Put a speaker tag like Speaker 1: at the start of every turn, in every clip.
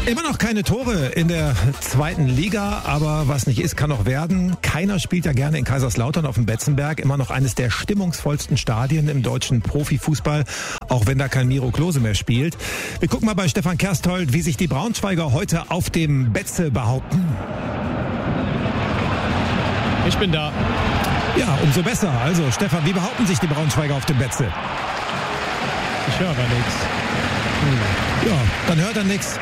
Speaker 1: Immer noch keine Tore in der zweiten Liga, aber was nicht ist, kann noch werden. Keiner spielt ja gerne in Kaiserslautern auf dem Betzenberg. Immer noch eines der stimmungsvollsten Stadien im deutschen Profifußball, auch wenn da kein Miro Klose mehr spielt. Wir gucken mal bei Stefan Kersthold, wie sich die Braunschweiger heute auf dem Betze behaupten.
Speaker 2: Ich bin da.
Speaker 1: Ja, umso besser. Also Stefan, wie behaupten sich die Braunschweiger auf dem Betze?
Speaker 2: Ich höre aber nichts.
Speaker 1: Ja, dann hört er nichts.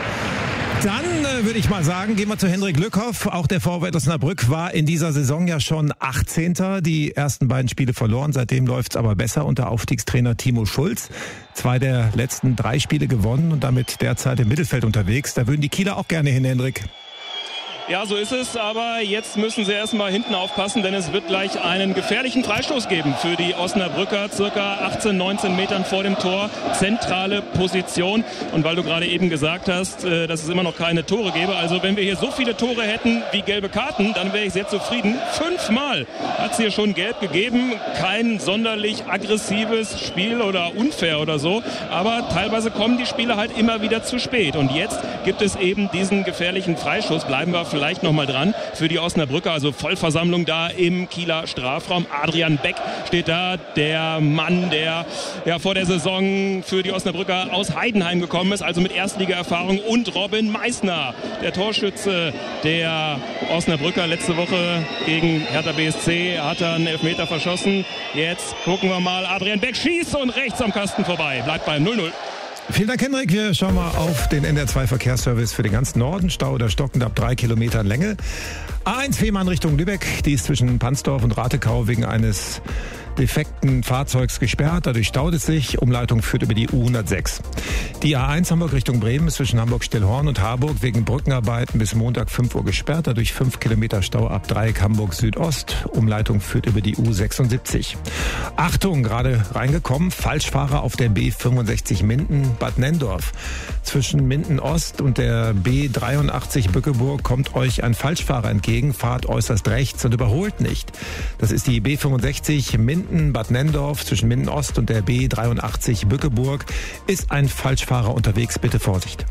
Speaker 1: Dann würde ich mal sagen, gehen wir zu Hendrik Lückhoff. Auch der VfL Osnabrück war in dieser Saison ja schon 18. Die ersten beiden Spiele verloren. Seitdem läuft's aber besser unter Aufstiegstrainer Timo Schulz. 2 der letzten 3 Spiele gewonnen und damit derzeit im Mittelfeld unterwegs. Da würden die Kieler auch gerne hin, Hendrik.
Speaker 3: Ja, so ist es, aber jetzt müssen sie erstmal hinten aufpassen, denn es wird gleich einen gefährlichen Freistoß geben für die Osnabrücker, circa 18, 19 Metern vor dem Tor, zentrale Position. Und weil du gerade eben gesagt hast, dass es immer noch keine Tore gäbe, also wenn wir hier so viele Tore hätten wie gelbe Karten, dann wäre ich sehr zufrieden. 5-mal hat es hier schon gelb gegeben, kein sonderlich aggressives Spiel oder unfair oder so, aber teilweise kommen die Spiele halt immer wieder zu spät. Und jetzt gibt es eben diesen gefährlichen Freistoß, bleiben wir vielleicht nochmal dran für die Osnabrücker, also Vollversammlung da im Kieler Strafraum. Adrian Beck steht da, der Mann, der ja vor der Saison für die Osnabrücker aus Heidenheim gekommen ist, also mit Erstliga-Erfahrung, und Robin Meissner, der Torschütze der Osnabrücker. Letzte Woche gegen Hertha BSC hat er einen Elfmeter verschossen. Jetzt gucken wir mal, Adrian Beck schießt und rechts am Kasten vorbei, bleibt beim 0-0.
Speaker 1: Vielen Dank, Hendrik. Wir schauen mal auf den NDR2 Verkehrsservice für den ganzen Norden. Stau oder stockend ab 3 Kilometern Länge. A1 Fehmarn Richtung Lübeck. Die ist zwischen Pansdorf und Ratekau wegen eines defekten Fahrzeugs gesperrt. Dadurch staut es sich. Umleitung führt über die U106. Die A1 Hamburg Richtung Bremen ist zwischen Hamburg-Stillhorn und Harburg wegen Brückenarbeiten bis Montag 5 Uhr gesperrt. Dadurch 5 Kilometer Stau ab Dreieck Hamburg Südost. Umleitung führt über die U76. Achtung, gerade reingekommen. Falschfahrer auf der B65 Minden-Bad Nenndorf. Zwischen Minden Ost und der B83 Bückeburg kommt euch ein Falschfahrer entgegen. Fahrt äußerst rechts und überholt nicht. Das ist die B65 Minden-Bad Nenndorf. Zwischen Minden Ost und der B83 Bückeburg ist ein Falschfahrer unterwegs. Bitte Vorsicht.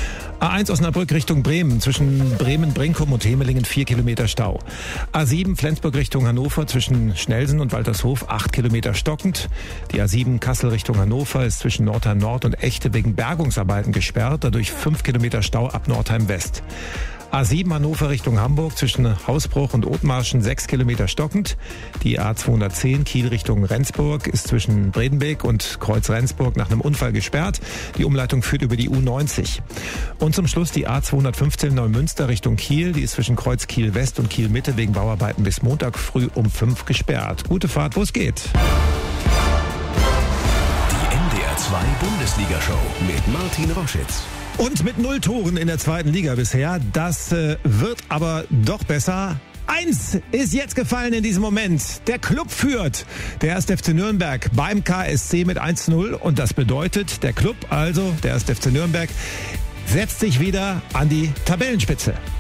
Speaker 1: A1 Osnabrück Richtung Bremen, zwischen Bremen-Brinkum und Hemelingen 4 Kilometer Stau. A7 Flensburg Richtung Hannover, zwischen Schnelsen und Waltershof 8 Kilometer stockend. Die A7 Kassel Richtung Hannover ist zwischen Nordheim Nord und Echte wegen Bergungsarbeiten gesperrt, dadurch 5 Kilometer Stau ab Nordheim West. A7 Hannover Richtung Hamburg zwischen Hausbruch und Othmarschen 6 Kilometer stockend. Die A210 Kiel Richtung Rendsburg ist zwischen Bredenbeek und Kreuz Rendsburg nach einem Unfall gesperrt. Die Umleitung führt über die U90. Und zum Schluss die A215 Neumünster Richtung Kiel. Die ist zwischen Kreuz Kiel West und Kiel Mitte wegen Bauarbeiten bis Montag früh um 5 gesperrt. Gute Fahrt, wo es geht.
Speaker 4: Die NDR2 Bundesliga-Show mit Martin Roschitz.
Speaker 1: Und mit 0 Toren in der zweiten Liga bisher. Das wird aber doch besser. 1 ist jetzt gefallen in diesem Moment. Der Club führt. Der 1. FC Nürnberg beim KSC mit 1-0. Und das bedeutet, der Club, also der 1. FC Nürnberg, setzt sich wieder an die Tabellenspitze.